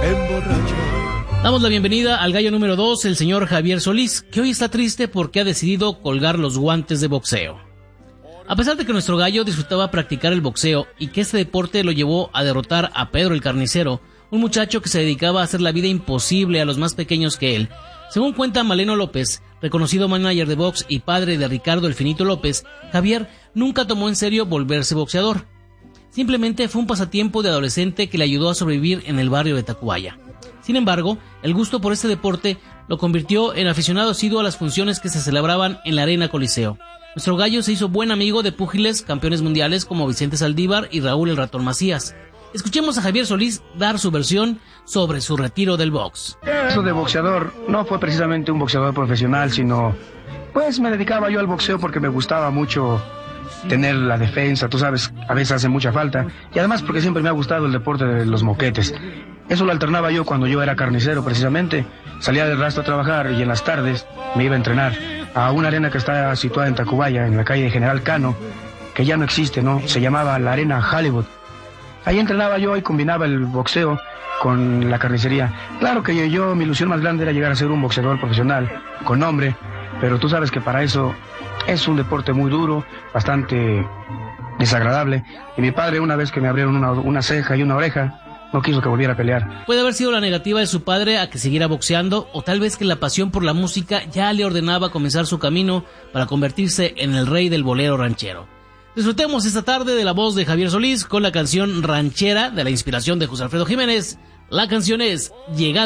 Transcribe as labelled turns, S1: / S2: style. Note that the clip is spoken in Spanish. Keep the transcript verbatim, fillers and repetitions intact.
S1: emborracha.
S2: Damos la bienvenida al gallo número dos, el señor Javier Solís, que hoy está triste porque ha decidido colgar los guantes de boxeo. A pesar de que nuestro gallo disfrutaba practicar el boxeo y que este deporte lo llevó a derrotar a Pedro el Carnicero, un muchacho que se dedicaba a hacer la vida imposible a los más pequeños que él, según cuenta Maleno López, reconocido manager de box y padre de Ricardo el Finito López, Javier nunca tomó en serio volverse boxeador. Simplemente fue un pasatiempo de adolescente que le ayudó a sobrevivir en el barrio de Tacubaya. Sin embargo, el gusto por este deporte lo convirtió en aficionado asiduo a las funciones que se celebraban en la Arena Coliseo. Nuestro gallo se hizo buen amigo de púgiles, campeones mundiales como Vicente Saldívar y Raúl el Ratón Macías. Escuchemos a Javier Solís dar su versión sobre su retiro del box.
S3: Eso de boxeador no fue precisamente un boxeador profesional, sino pues me dedicaba yo al boxeo porque me gustaba mucho tener la defensa, tú sabes, a veces hace mucha falta, y además porque siempre me ha gustado el deporte de los moquetes. Eso lo alternaba yo cuando yo era carnicero precisamente, salía del rastro a trabajar y en las tardes me iba a entrenar a una arena que está situada en Tacubaya, en la calle General Cano, que ya no existe, ¿no? Se llamaba la Arena Hollywood. Ahí entrenaba yo y combinaba el boxeo con la carnicería. Claro que yo, yo, mi ilusión más grande era llegar a ser un boxeador profesional, con nombre, pero tú sabes que para eso es un deporte muy duro, bastante desagradable. Y mi padre, una vez que me abrieron una, una ceja y una oreja, no quiso que volviera a pelear.
S2: Puede haber sido la negativa de su padre a que siguiera boxeando, o tal vez que la pasión por la música ya le ordenaba comenzar su camino para convertirse en el rey del bolero ranchero. Disfrutemos esta tarde de la voz de Javier Solís con la canción ranchera de la inspiración de José Alfredo Jiménez. La canción es Llegando